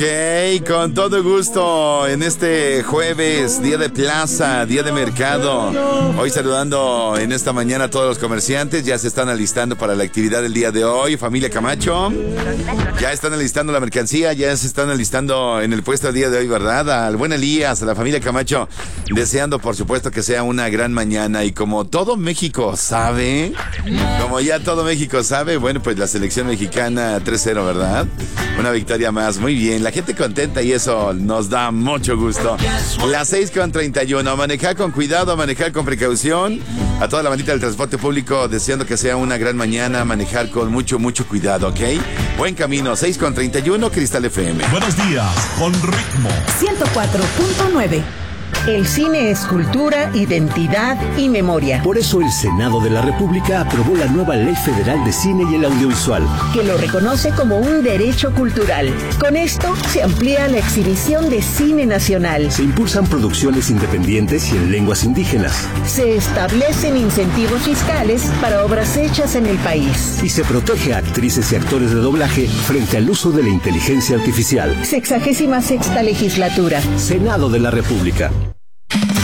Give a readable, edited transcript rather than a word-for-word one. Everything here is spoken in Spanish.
Ok, con todo gusto en este jueves, día de plaza, día de mercado. Hoy saludando en esta mañana a todos los comerciantes. Ya se están alistando para la actividad del día de hoy. Familia Camacho, ya están alistando la mercancía, ya se están alistando en el puesto del día de hoy, ¿verdad? Al buen Elías, a la familia Camacho, deseando por supuesto que sea una gran mañana. Y como todo México sabe, bueno, pues la selección mexicana 3-0, ¿verdad? Una victoria más, muy bien. La gente contenta y eso nos da mucho gusto. Las 6:31. Manejar con cuidado, manejar con precaución. A toda la bandita del transporte público deseando que sea una gran mañana. Manejar con mucho cuidado, ¿ok? Buen camino. 6:31, Cristal FM. Buenos días, con ritmo. 104.9. El cine es cultura, identidad y memoria. Por eso el Senado de la República aprobó la nueva Ley Federal de Cine y el Audiovisual, que lo reconoce como un derecho cultural. Con esto se amplía la exhibición de cine nacional. Se impulsan producciones independientes y en lenguas indígenas. Se establecen incentivos fiscales para obras hechas en el país. Y se protege a actrices y actores de doblaje frente al uso de la inteligencia artificial. 66ª legislatura. Senado de la República.